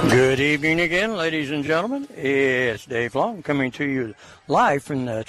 Good evening again, ladies and gentlemen. It's Dave Long coming to you live from the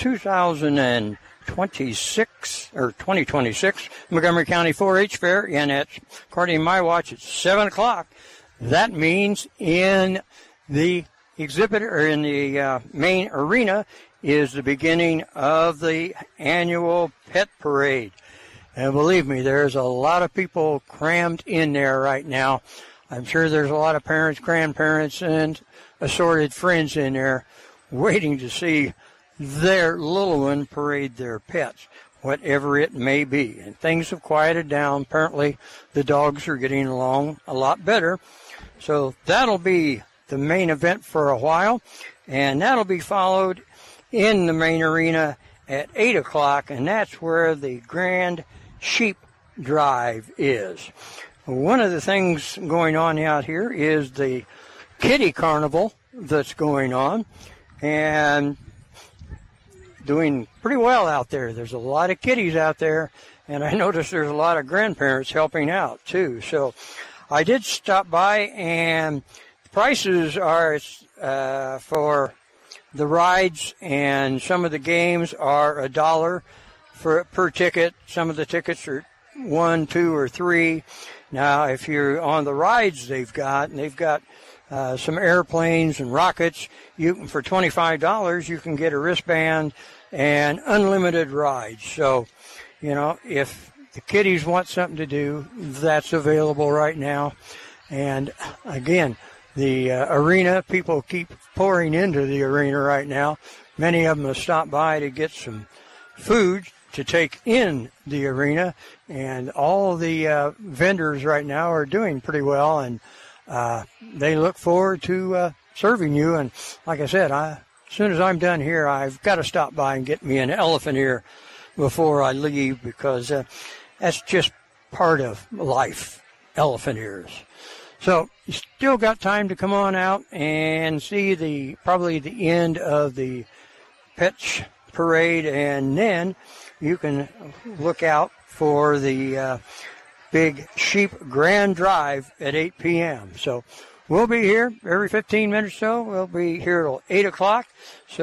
2026 Montgomery County 4-H Fair, and it's, according to my watch, it's 7 o'clock. That means in the exhibit, or in the main arena, is the beginning of the annual pet parade. And believe me, there's a lot of people crammed in there right now. I'm sure there's a lot of parents, grandparents, and assorted friends in there waiting to see their little one parade their pets, whatever it may be. And things have quieted down. Apparently, the dogs are getting along a lot better. So that'll be the main event for a while, and that'll be followed in the main arena at 8 o'clock, and that's where the Grand Sheep Drive is. One of the things going on out here is the Kitty Carnival that's going on, and doing pretty well out there. There's a lot of kitties out there, and I noticed there's a lot of grandparents helping out too. So I did stop by, and the prices are for the rides and some of the games are $1 per ticket. Some of the tickets are $1, $2, or $3. Now, if you're on the rides they've got some airplanes and rockets, for $25 you can get a wristband and unlimited rides. So, if the kiddies want something to do, that's available right now. And again, the arena, people keep pouring into the arena right now. Many of them have stopped by to get some food to take in the arena, and all the vendors right now are doing pretty well, and they look forward to serving you. And like I said, as soon as I'm done here, I've got to stop by and get me an elephant ear before I leave, because that's just part of life, elephant ears. So you still got time to come on out and see probably the end of the Pet Parade, and then you can look out for the Big Sheep Grand Drive at 8 p.m. So we'll be here every 15 minutes or so. We'll be here till 8 o'clock. So